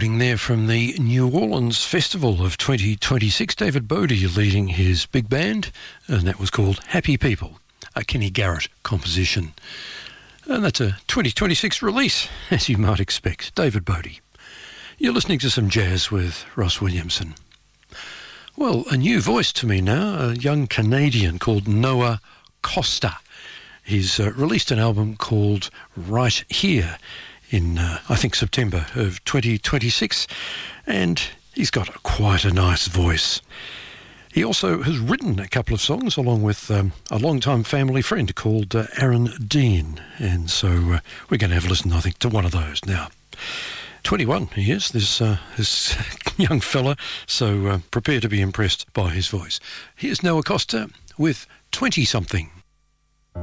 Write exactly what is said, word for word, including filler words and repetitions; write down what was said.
recording there from the New Orleans Festival of twenty twenty-six. David Bodie leading his big band, and that was called Happy People, a Kenny Garrett composition. And that's a twenty twenty-six release, as you might expect. David Bodie. You're listening to some jazz with Ross Williamson. Well, a new voice to me now, a young Canadian called Noah Costa. He's uh, released an album called Right Here in, uh, I think, September of twenty twenty-six, and he's got a, quite a nice voice. He also has written a couple of songs along with um, a long-time family friend called uh, Aaron Dean, and so uh, we're going to have a listen, I think, to one of those now. twenty-one he is, this, uh, this young fella, so uh, prepare to be impressed by his voice. Here's Noah Costa with twenty-something.